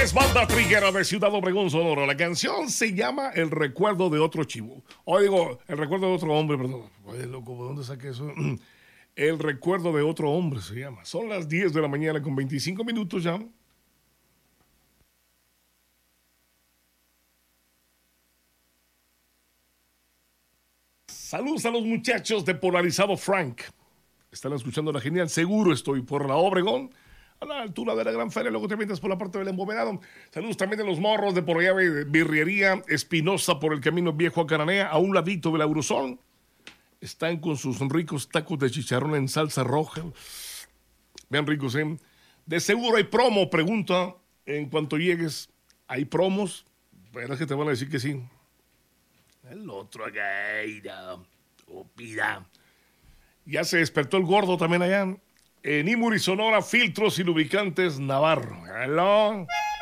Es banda triguera de Ciudad Obregón, Sonora. La canción se llama El recuerdo de otro chivo. O digo, el recuerdo de otro hombre, perdón. Oye, loco, ¿de dónde saqué eso? El recuerdo de otro hombre se llama. Son las 10 de la mañana con 25 minutos ya. Saludos a los muchachos de Polarizado Frank. Están escuchando la genial. Seguro estoy por la Obregón, a la altura de la Gran Feria. Luego te metes por la parte del embovedado. Saludos también de los morros de por allá de Birrería Espinosa por el camino viejo a Cananea, a un ladito del Aurozón. Están con sus ricos tacos de chicharrón en salsa roja. Vean ricos, ¿eh? De seguro hay promo, pregunta. En cuanto llegues, ¿hay promos? Verás que te van a decir que sí. El otro gaira, opira. Ya se despertó el gordo también allá. En Imuri, Sonora, Filtros y Lubricantes Navarro. Hello.